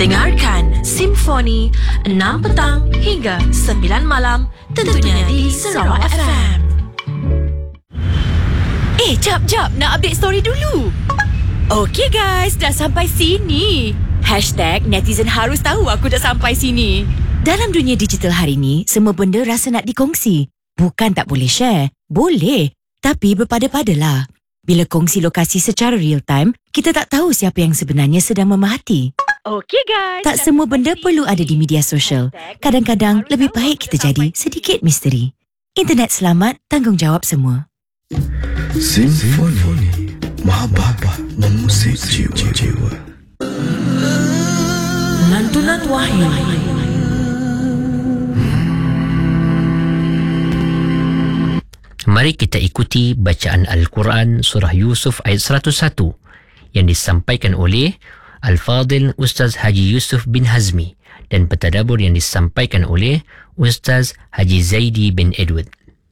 Dengarkan Simfoni 6 petang hingga 9 malam, tentunya di Sarawak FM. Jap, nak update story dulu. Okey guys, dah sampai sini. #netizen harus tahu aku dah sampai sini. Dalam dunia digital hari ni, semua benda rasa nak dikongsi. Bukan tak boleh share. Boleh. Tapi berpada-padalah. Bila kongsi lokasi secara real time, kita tak tahu siapa yang sebenarnya sedang memerhati. Okey guys. Tak semua benda perlu ada di media sosial. Kadang-kadang lebih baik kita jadi sedikit misteri. Internet selamat, tanggungjawab semua. Simfoni Mahabah mengusik jiwa-jiwa. Lantunan Wahyu. Mari kita ikuti bacaan Al-Quran Surah Yusuf ayat 101 yang disampaikan oleh Al-Fadil Ustaz Haji Yusuf bin Hazmi dan pentadabbur yang disampaikan oleh Ustaz Haji Zaidi bin Edward.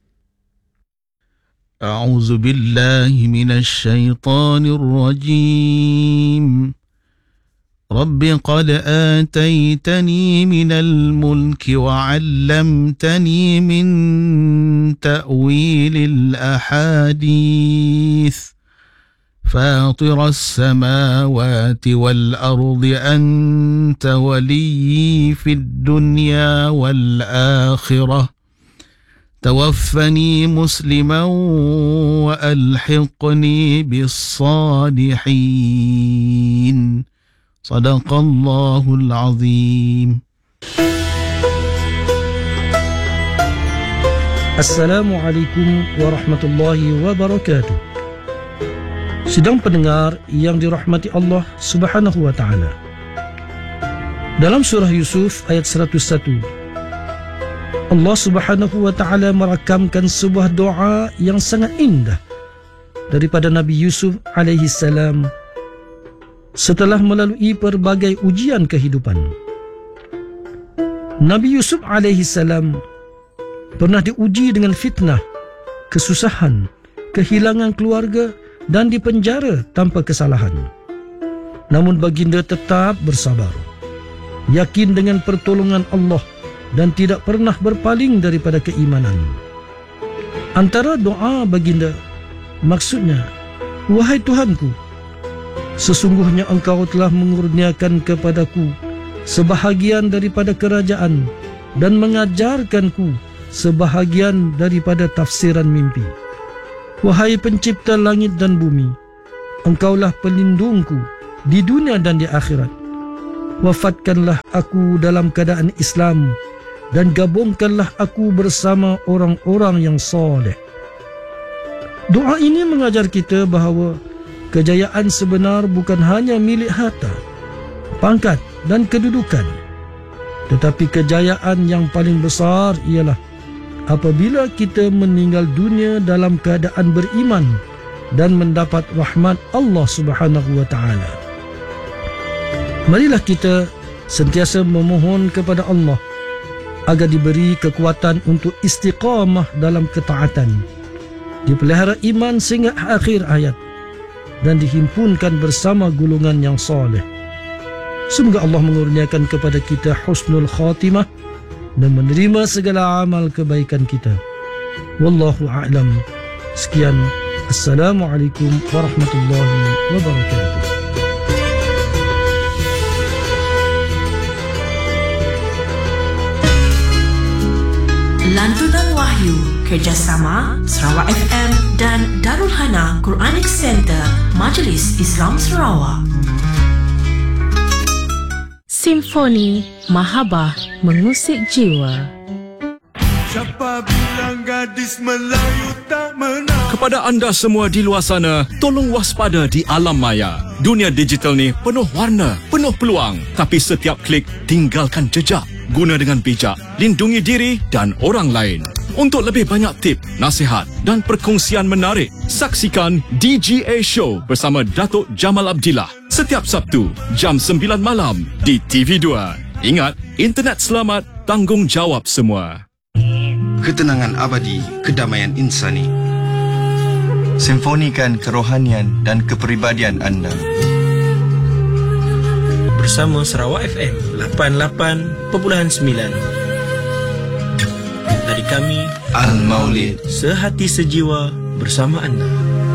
A'udzu billahi minasy syaithanir rajim. Rabbi qad ataitani minal mulki wa 'allamtani min ta'wilil ahadits. فاطر السماوات والأرض أنت ولي في الدنيا والآخرة توفني مسلما وألحقني بالصالحين صدق الله العظيم. Assalamualaikum warahmatullahi wabarakatuh. Sedang pendengar yang dirahmati Allah Subhanahu wa taala. Dalam surah Yusuf ayat 101, Allah Subhanahu wa taala merakamkan sebuah doa yang sangat indah daripada Nabi Yusuf alaihi salam setelah melalui pelbagai ujian kehidupan. Nabi Yusuf alaihi salam pernah diuji dengan fitnah, kesusahan, kehilangan keluarga dan dipenjara tanpa kesalahan. Namun baginda tetap bersabar, yakin dengan pertolongan Allah dan tidak pernah berpaling daripada keimanan. Antara doa baginda, maksudnya, wahai Tuhanku, sesungguhnya Engkau telah mengurniakan kepadaku sebahagian daripada kerajaan dan mengajarkanku sebahagian daripada tafsiran mimpi. Wahai pencipta langit dan bumi, Engkaulah pelindungku di dunia dan di akhirat. Wafatkanlah aku dalam keadaan Islam dan gabungkanlah aku bersama orang-orang yang soleh. Doa ini mengajar kita bahawa kejayaan sebenar bukan hanya milik harta, pangkat dan kedudukan, tetapi kejayaan yang paling besar ialah apabila kita meninggal dunia dalam keadaan beriman dan mendapat rahmat Allah Subhanahu wa taala. Marilah kita sentiasa memohon kepada Allah agar diberi kekuatan untuk istiqamah dalam ketaatan, dipelihara iman sehingga akhir hayat dan dihimpunkan bersama golongan yang soleh. Semoga Allah mengurniakan kepada kita husnul khatimah dan menerima segala amal kebaikan kita. Wallahu a'lam. Sekian. Assalamualaikum warahmatullahi wabarakatuh. Lantunan Wahyu kerjasama Sarawak FM dan Darul Hana Quranic Center Majlis Islam Sarawak. Simfoni Mahabah mengusik jiwa. Siapa bilang gadis Melayu tak menang? Kepada anda semua di luar sana, tolong waspada di alam maya. Dunia digital ni penuh warna, penuh peluang. Tapi setiap klik tinggalkan jejak. Guna dengan bijak, lindungi diri dan orang lain. Untuk lebih banyak tip, nasihat dan perkongsian menarik, saksikan DGA Show bersama Datuk Jamal Abdillah setiap Sabtu jam 9 malam di TV2. Ingat, internet selamat, tanggungjawab semua. Ketenangan abadi, kedamaian insani. Simfonikan kerohanian dan kepribadian anda. bersama Sarawak FM 88.9. Dari kami Al-Maulid, sehati sejiwa bersama anda.